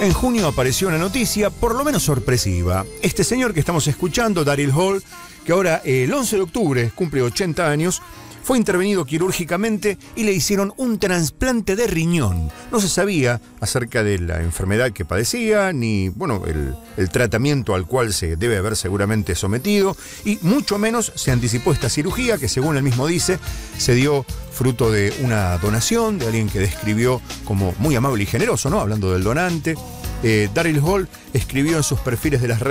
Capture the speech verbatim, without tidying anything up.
En junio apareció una noticia, por lo menos sorpresiva. Este señor que estamos escuchando, Daryl Hall, que ahora el once de octubre cumple ochenta años, fue intervenido quirúrgicamente y le hicieron un trasplante de riñón. No se sabía acerca de la enfermedad que padecía, ni bueno, el, el tratamiento al cual se debe haber seguramente sometido, y mucho menos se anticipó esta cirugía que, según él mismo dice, se dio fruto de una donación, de alguien que describió como muy amable y generoso, ¿no? Hablando del donante. Eh, Daryl Hall escribió en sus perfiles de las redes